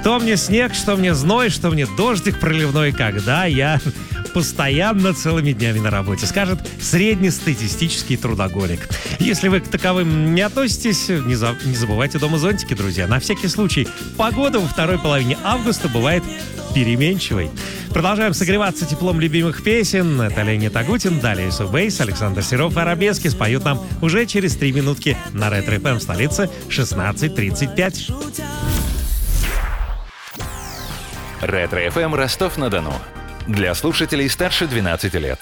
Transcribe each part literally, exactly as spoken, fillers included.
Что мне снег, что мне зной, что мне дождик проливной, когда я постоянно целыми днями на работе, скажет среднестатистический трудоголик. Если вы к таковым не относитесь, не, за... не забывайте дома зонтики, друзья. На всякий случай, погода во второй половине августа бывает переменчивой. Продолжаем согреваться теплом любимых песен. Это Леонид Агутин, далее Ace of Base, Александр Серов и Арабески споют нам уже через три минутки на Ретро эф эм в столице шестнадцать тридцать пять. Ретро эф эм Ростов-на-Дону. Для слушателей старше двенадцати лет.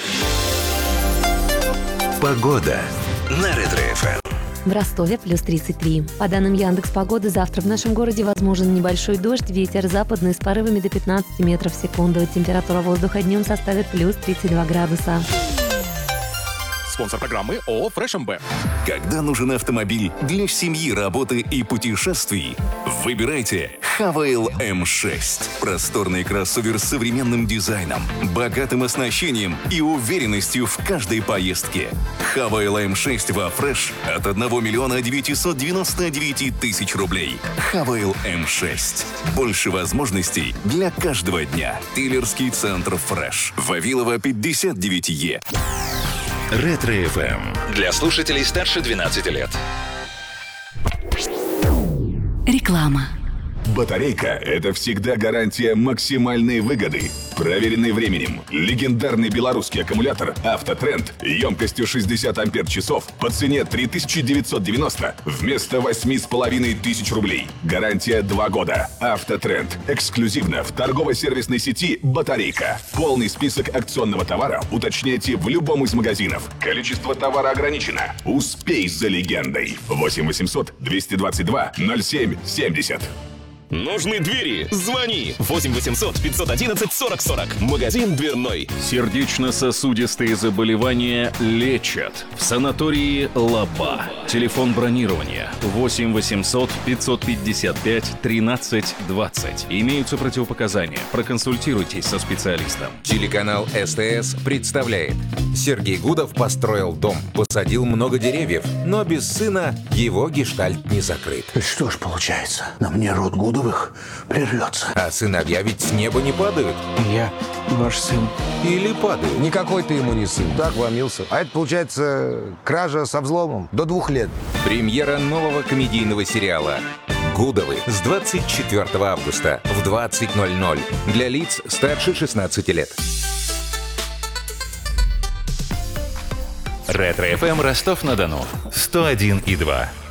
Погода на Ретро эф эм. В Ростове плюс тридцать три. По данным Яндекс.Погоды, завтра в нашем городе возможен небольшой дождь, ветер западный с порывами до пятнадцати метров в секунду. Температура воздуха днем составит плюс тридцать два градуса. Спонсор программы ООО «Фрэш эм бэ». Когда нужен автомобиль для семьи, работы и путешествий, выбирайте Хавейл эм шесть. Просторный кроссовер с современным дизайном, богатым оснащением и уверенностью в каждой поездке. Хавейл эм шесть во Фрэш от одного миллиона девятисот девяноста девяти тысяч рублей. Хавейл эм шесть. Больше возможностей для каждого дня. Дилерский центр Фрэш. Вавилова пятьдесят девять Е. Ретро эф эм. Для слушателей старше двенадцати лет. Реклама. Батарейка – это всегда гарантия максимальной выгоды. Проверенный временем. Легендарный белорусский аккумулятор «Автотренд» емкостью шестьдесят ампер-часов по цене три тысячи девятьсот девяносто вместо восемь с половиной тысяч рублей. Гарантия два года. «Автотренд» эксклюзивно в торгово-сервисной сети «Батарейка». Полный список акционного товара уточняйте в любом из магазинов. Количество товара ограничено. Успей за легендой. восемь восемьсот двести двадцать два ноль семь семьдесят. Нужны двери? Звони! восемь восемьсот пятьсот одиннадцать сорок сорок. Магазин дверной. Сердечно-сосудистые заболевания лечат в санатории «Лаба». Телефон бронирования восемь восемьсот пятьсот пятьдесят пять тринадцать двадцать. Имеются противопоказания. Проконсультируйтесь со специалистом. Телеканал СТС представляет. Сергей Гудов построил дом, посадил много деревьев, но без сына его гештальт не закрыт. Что ж получается, на мне род Гудовых прервется. А сыновья ведь с неба не падают. Я ваш сын. Или падают. Никакой ты ему не сын. Так вломился. А это, получается, кража со взломом до двух лет. Премьера нового комедийного сериала «Гудовы» с двадцать четвёртого августа в двадцать ноль ноль для лиц старше шестнадцати лет. Ретро эф эм Ростов-на-Дону сто один и два.